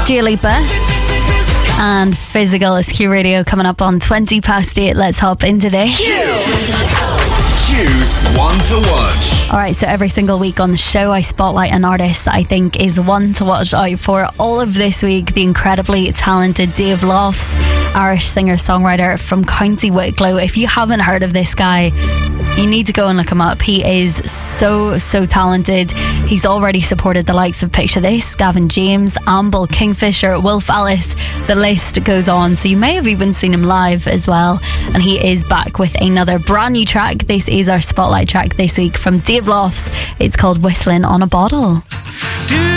Dua Lipa and Physical is Q Radio coming up on 8:20. Let's hop into this. Q's One to Watch. Alright, so every single week on the show I spotlight an artist that I think is one to watch out for. All of this week, the incredibly talented Dave Lofts, Irish singer-songwriter from County Wicklow. If you haven't heard of this guy, you need to go and look him up. He is so talented. He's already supported the likes of Picture This, Gavin James, Amble, Kingfisher, Wolf Alice. The list goes on. So you may have even seen him live as well. And he is back with another brand new track. This is our spotlight track this week from Dave Lofts. It's called Whistling on a Bottle.